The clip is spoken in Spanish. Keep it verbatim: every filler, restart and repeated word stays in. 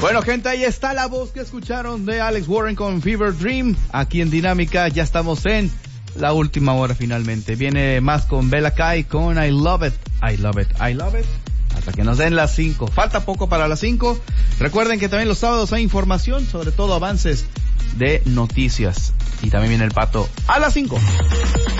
Bueno, gente, ahí está la voz que escucharon de Alex Warren con Fever Dream. Aquí en Dinámica ya estamos en la última hora finalmente. Viene más con Bella Kai con I Love It, I Love It, I Love It. Hasta que nos den las cinco. Falta poco para las cinco. Recuerden que también los sábados hay información, sobre todo avances de noticias. Y también viene el Pato a las cinco.